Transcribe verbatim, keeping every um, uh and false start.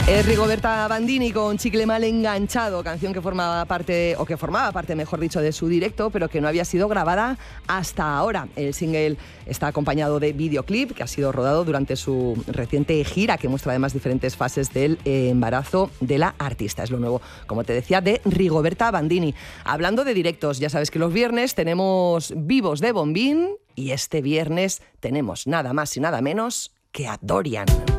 Es Rigoberta Bandini con Chicle Mal Enganchado, canción que formaba parte, o que formaba parte, mejor dicho, de su directo, pero que no había sido grabada hasta ahora. El single está acompañado de videoclip que ha sido rodado durante su reciente gira, que muestra además diferentes fases del embarazo de la artista. Es lo nuevo, como te decía, de Rigoberta Bandini. Hablando de directos, ya sabes que los viernes tenemos Vivos de Bombín y este viernes tenemos nada más y nada menos que a Dorian.